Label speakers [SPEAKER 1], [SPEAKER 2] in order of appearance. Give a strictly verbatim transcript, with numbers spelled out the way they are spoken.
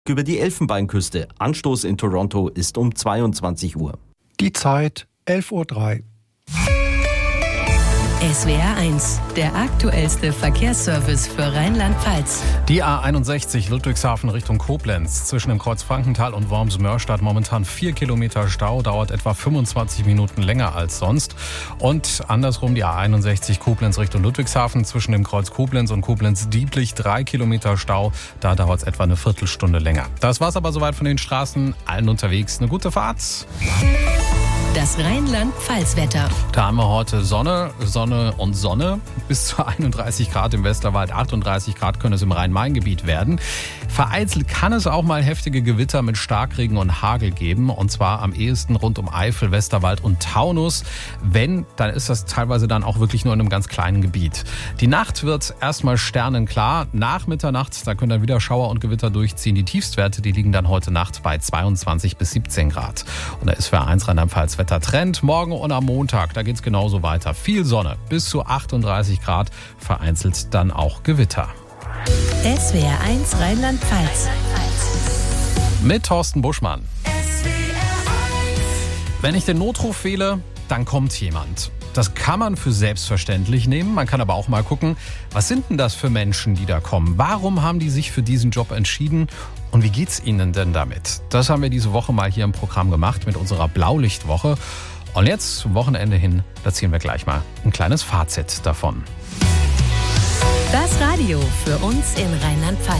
[SPEAKER 1] Über die Elfenbeinküste. Anstoß in Toronto ist um zweiundzwanzig Uhr.
[SPEAKER 2] Die Zeit elf Uhr drei.
[SPEAKER 3] S W R eins, der aktuellste Verkehrsservice für Rheinland-Pfalz.
[SPEAKER 4] Die A einundsechzig Ludwigshafen Richtung Koblenz. Zwischen dem Kreuz Frankenthal und Worms-Mörstadt momentan vier Kilometer Stau, dauert etwa fünfundzwanzig Minuten länger als sonst. Und andersrum die A einundsechzig Koblenz Richtung Ludwigshafen. Zwischen dem Kreuz Koblenz und Koblenz-Dieblich drei Kilometer Stau. Da dauert es etwa eine Viertelstunde länger. Das war's aber soweit von den Straßen. Allen unterwegs eine gute Fahrt.
[SPEAKER 3] Das Rheinland-Pfalz-Wetter.
[SPEAKER 4] Da haben wir heute Sonne, Sonne und Sonne. Bis zu einunddreißig Grad im Westerwald, achtunddreißig Grad können es im Rhein-Main-Gebiet werden. Vereinzelt kann es auch mal heftige Gewitter mit Starkregen und Hagel geben. Und zwar am ehesten rund um Eifel, Westerwald und Taunus. Wenn, dann ist das teilweise dann auch wirklich nur in einem ganz kleinen Gebiet. Die Nacht wird erstmal sternenklar. Nach Mitternacht, da können dann wieder Schauer und Gewitter durchziehen. Die Tiefstwerte, die liegen dann heute Nacht bei zweiundzwanzig bis siebzehn Grad. Und da ist für eins Rheinland-Pfalz Wettertrend. Morgen und am Montag, da geht es genauso weiter. Viel Sonne, bis zu achtunddreißig Grad, vereinzelt dann auch Gewitter.
[SPEAKER 3] S W R eins Rheinland-Pfalz.
[SPEAKER 4] Mit Thorsten Buschmann. Wenn ich den Notruf wähle, dann kommt jemand. Das kann man für selbstverständlich nehmen. Man kann aber auch mal gucken, was sind denn das für Menschen, die da kommen? Warum haben die sich für diesen Job entschieden? Und wie geht's ihnen denn damit? Das haben wir diese Woche mal hier im Programm gemacht mit unserer Blaulichtwoche. Und jetzt zum Wochenende hin, da ziehen wir gleich mal ein kleines Fazit davon.
[SPEAKER 3] Das Radio für uns in Rheinland-Pfalz.